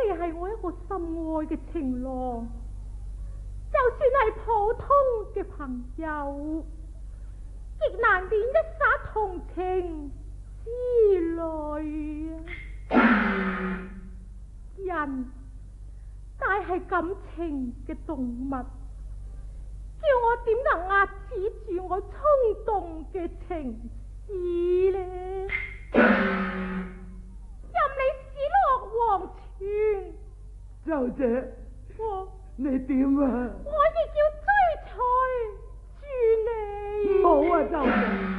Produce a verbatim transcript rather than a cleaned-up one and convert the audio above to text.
你係我一個心愛嘅情郎，就算係普通嘅朋友，亦難免一灑同情之淚啊！人乃係感情嘅動物，叫我點能壓止住我衝動嘅情思呢？任你死落黃泉， 周姐， 我你點啊？ 我亦要追隨住你。 唔好啊，周姐。